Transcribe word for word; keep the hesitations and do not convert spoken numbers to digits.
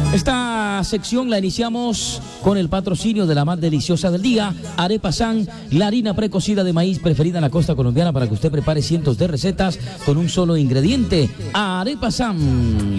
Esta sección la iniciamos con el patrocinio de la más deliciosa del día, Arepa San, la harina precocida de maíz preferida en la costa colombiana para que usted prepare cientos de recetas con un solo ingrediente, Arepa San.